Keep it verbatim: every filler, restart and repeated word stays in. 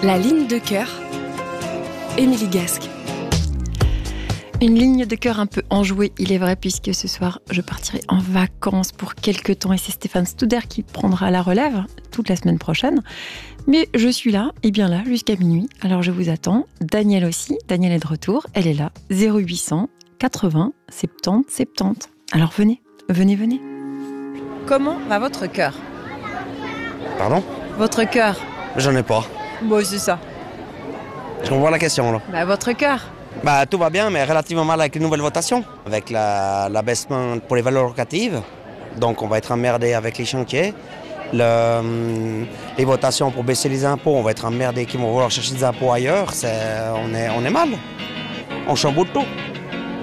La ligne de cœur, Émilie Gasque. Une ligne de cœur un peu enjouée, il est vrai, puisque ce soir, je partirai en vacances pour quelques temps et c'est Stéphane Stouder qui prendra la relève toute la semaine prochaine. Mais je suis là, et bien là, jusqu'à minuit, alors je vous attends. Danielle aussi, Danielle est de retour, elle est là, zéro huit cents quatre-vingts soixante-dix soixante-dix. Alors venez, venez, venez. Comment va votre cœur ? Pardon ? Votre cœur ? J'en ai pas. Bon, c'est ça. Je comprends la question là. Bah, votre cœur ? Bah, tout va bien, mais relativement mal avec les nouvelles votations. Avec la, l'abaissement pour les valeurs locatives. Donc on va être emmerdé avec les chantiers. Le, les votations pour baisser les impôts, on va être emmerdé qui vont vouloir chercher des impôts ailleurs. C'est, on, est, on est mal. On chamboule tout.